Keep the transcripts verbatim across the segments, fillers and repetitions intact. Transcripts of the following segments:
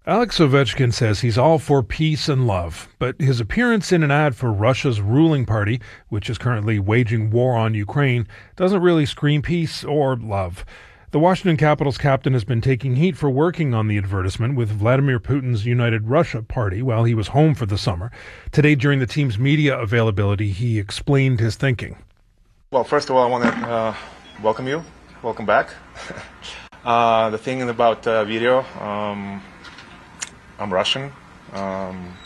Alex Ovechkin says he's all for peace and love, but his appearance in an ad for Russia's ruling party, which is currently waging war on Ukraine, doesn't really scream peace or love. The Washington Capitals captain has been taking heat for working on the advertisement with Vladimir Putin's United Russia Party while he was home for the summer. Today, during the team's media availability, he explained his thinking. Well, first of all, I want to uh, welcome you. Welcome back. uh, the thing about uh, video, um, I'm Russian. Um,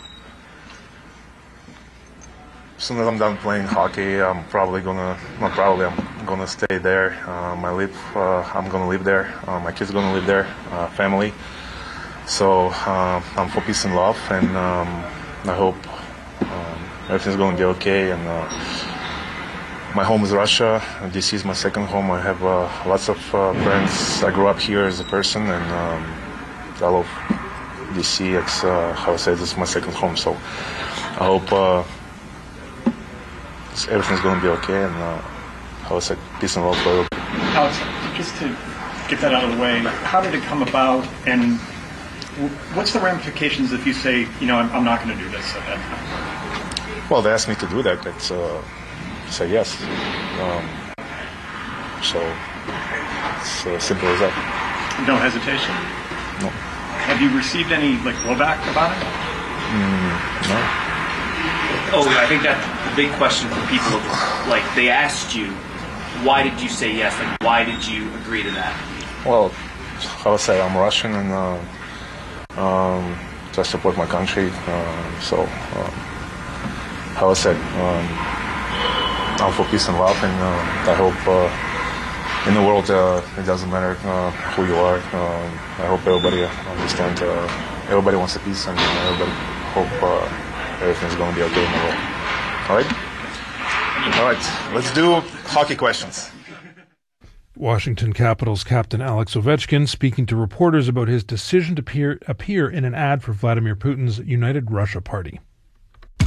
as soon as I'm done playing hockey, I'm probably gonna, not probably, I'm gonna stay there. Um, I live, uh, I'm gonna live there. Uh, my kids are gonna live there, uh, family. So uh, I'm for peace and love, and um, I hope um, everything's gonna be okay. And uh, my home is Russia. D C is my second home. I have uh, lots of uh, friends. I grew up here as a person, and um, I love D C. It's uh, how I say, this is my second home. So I hope uh, everything's going to be okay, and uh, how I said, peace and love for everybody. Alex, just to get that out of the way, how did it come about, and what's the ramifications if you say, you know, I'm, I'm not going to do this at that time? Well, they asked me to do that. It's uh, say yes. Um, so it's uh, simple as that. No hesitation? No. Have you received any like blowback about it? Mm, no. Oh, I think that's the big question for people. Like, they asked you, why did you say yes? Like, why did you agree to that? Well, how I say, I'm Russian, and uh, um, I support my country. Uh, so, um, how I said, um, I'm for peace and love, and uh, I hope uh, in the world uh, it doesn't matter uh, who you are. Um, I hope everybody understands. Uh, everybody wants a peace, and everybody hope uh, everything's going to be okay in the world. All right? All right, let's do hockey questions. Washington Capitals captain Alex Ovechkin speaking to reporters about his decision to appear, appear in an ad for Vladimir Putin's United Russia Party.